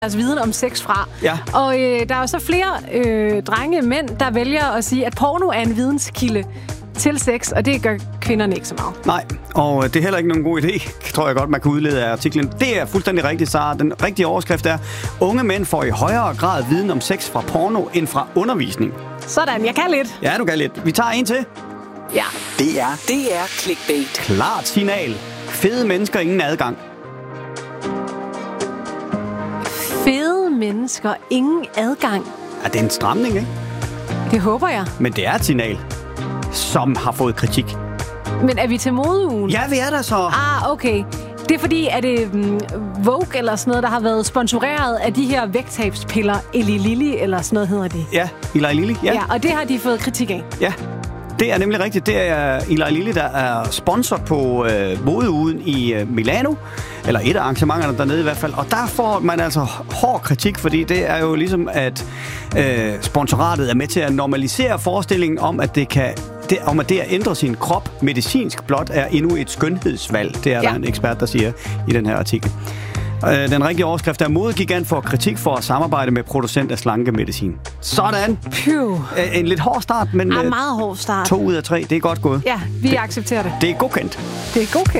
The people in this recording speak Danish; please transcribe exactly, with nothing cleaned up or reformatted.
deres viden om sex fra. Ja. Og øh, der er jo så flere øh, drenge, mænd, der vælger at sige, at porno er en videnskilde til sex, og det gør kvinderne ikke så meget. Nej, og det er heller ikke nogen god idé, tror jeg godt, man kan udlede af artiklen. Det er fuldstændig rigtigt, Sara. Den rigtige overskrift er, unge mænd får i højere grad viden om sex fra porno end fra undervisning. Sådan, jeg kan lidt. Ja, du kan lidt. Vi tager en til. Ja. Det er... Det er clickbait. Klart signal. Fede mennesker, ingen adgang. Fede mennesker, ingen adgang. Ja, det er en stramning, ikke? Det håber jeg. Men det er et signal, som har fået kritik. Men er vi til modeugen? Ja, vi er der så. Ah, okay. Det er fordi, at det um, Vogue eller sådan noget, der har været sponsoreret af de her vægttabspiller, Eli Lilly eller sådan noget hedder det. Ja, Eli Lilly. Ja. Ja, og det har de fået kritik af. Ja, det er nemlig rigtigt. Det er Eli Lilly, der er sponsor på øh, modeugen i øh, Milano. Eller et af arrangementerne dernede i hvert fald. Og der får man altså hård kritik, fordi det er jo ligesom, at øh, sponsoratet er med til at normalisere forestillingen om, at det kan... Det, om at det at ændre sin krop medicinsk blot er endnu et skønhedsvalg. Det er ja. Der en ekspert, der siger i den her artikel. Den rigtige overskrift er, modegigant får kritik for at samarbejde med producent af slankemedicin. Sådan. Phew. En lidt hård start, men ah, meget hård start. To ud af tre, det er godt gået. Ja, vi det, accepterer det. Det er godkendt. Det er godkendt.